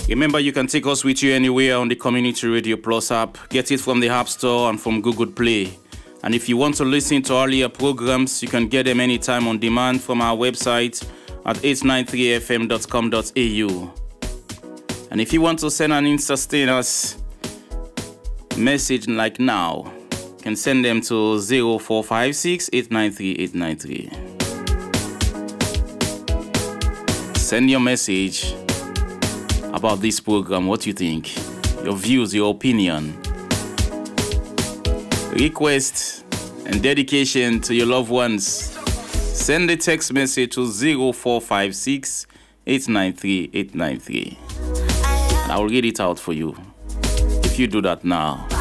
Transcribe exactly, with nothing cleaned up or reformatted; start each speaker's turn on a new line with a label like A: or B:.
A: Remember, you can take us with you anywhere on the Community Radio Plus app. Get it from the App Store and from Google Play. And if you want to listen to earlier programs, you can get them anytime on demand from our website at eight nine three f m dot com dot a u. And if you want to send an Instastatus message like now, you can send them to zero four five six eight nine three eight nine three. Send your message about this program, what you think, your views, your opinion, request and dedication to your loved ones. Send a text message to zero four five six eight nine three eight nine three. And I will read it out for you if you do that now.